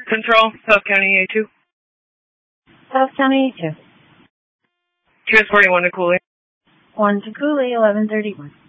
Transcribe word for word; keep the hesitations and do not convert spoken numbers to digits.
Control, South County A two. South County A two. Transporting one to Cooley. one to Cooley, eleven thirty-one.